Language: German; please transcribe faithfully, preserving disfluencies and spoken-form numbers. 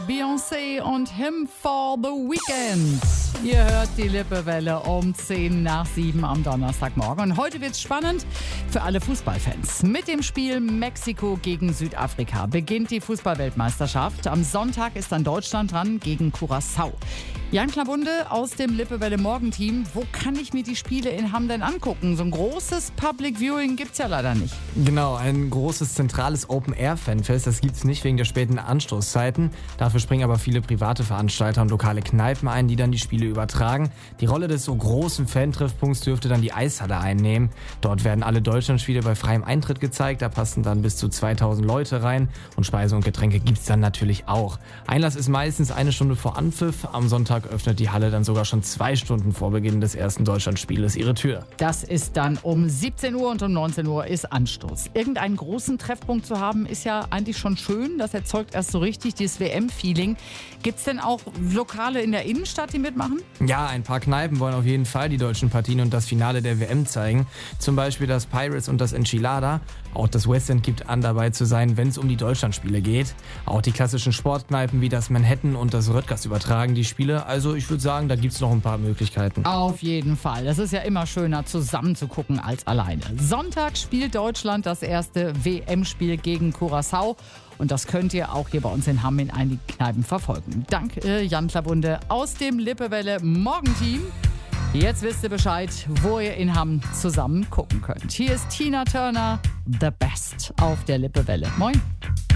Beyoncé und Him for the Weekend. Ihr hört die Lippewelle um zehn nach sieben am Donnerstagmorgen. Und heute wird's spannend für alle Fußballfans. Mit dem Spiel Mexiko gegen Südafrika beginnt die Fußballweltmeisterschaft. Am Sonntag ist dann Deutschland dran gegen Curaçao. Jan Klabunde aus dem Lippewelle Morgenteam. Wo kann ich mir die Spiele in Hamm denn angucken? So ein großes Public Viewing gibt's ja leider nicht. Genau, ein großes zentrales Open-Air-Fanfest, das gibt's nicht wegen der späten Anstoßzeiten. Dafür springen aber viele private Veranstalter und lokale Kneipen ein, die dann die Spiele übertragen. Die Rolle des so großen Fan-Treffpunkts dürfte dann die Eishalle einnehmen. Dort werden alle Deutschlandspiele bei freiem Eintritt gezeigt. Da passen dann bis zu zweitausend Leute rein und Speise und Getränke gibt's dann natürlich auch. Einlass ist meistens eine Stunde vor Anpfiff. Am Sonntag öffnet die Halle dann sogar schon zwei Stunden vor Beginn des ersten Deutschlandspieles ihre Tür. Das ist dann um siebzehn Uhr und um neunzehn Uhr ist Anstoß. Irgendeinen großen Treffpunkt zu haben, ist ja eigentlich schon schön. Das erzeugt erst so richtig dieses W M-Feeling. Gibt's denn auch Lokale in der Innenstadt, die mitmachen? Ja, ein paar Kneipen wollen auf jeden Fall die deutschen Partien und das Finale der W M zeigen. Zum Beispiel das Pirates und das Enchilada. Auch das West End gibt an, dabei zu sein, wenn es um die Deutschlandspiele geht. Auch die klassischen Sportkneipen wie das Manhattan und das Röttgers übertragen die Spiele. Also ich würde sagen, da gibt es noch ein paar Möglichkeiten. Auf jeden Fall. Es ist ja immer schöner, zusammen zu gucken als alleine. Sonntag spielt Deutschland das erste W M-Spiel gegen Curaçao. Und das könnt ihr auch hier bei uns in Hamm in einigen Kneipen verfolgen. Dank äh, Jan Klabunde aus dem Lippewelle Morgenteam. Jetzt wisst ihr Bescheid, wo ihr in Hamm zusammen gucken könnt. Hier ist Tina Turner, The Best auf der Lippewelle. Moin.